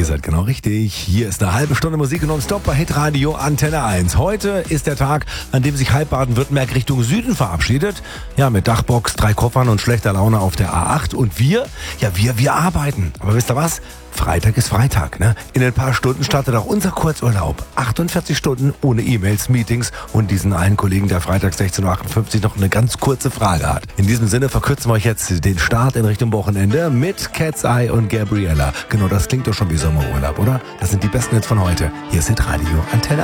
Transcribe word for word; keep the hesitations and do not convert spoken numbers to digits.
seid genau richtig. Hier ist eine halbe Stunde Musik nonstop bei Hitradio Antenne eins. Heute ist der Tag, an dem sich halb Baden-Württemberg Richtung Süden verabschiedet. Ja, mit Dachbox, drei Koffern und schlechter Laune auf der A acht. Und wir, ja wir, wir arbeiten. Aber wisst ihr was? Freitag ist Freitag, ne? In ein paar Stunden startet auch unser Kurzurlaub. achtundvierzig Stunden ohne E-Mails, Meetings und diesen einen Kollegen, der Freitag sechzehn Uhr achtundfünfzig noch eine ganz kurze Frage hat. In diesem Sinne verkürzen wir euch jetzt den Start in Richtung Wochenende mit Cat's Eye und Gabriella. Genau, das klingt doch schon wie Sommerurlaub, oder? Das sind die besten Hits von heute. Hier ist Hitradio Antenne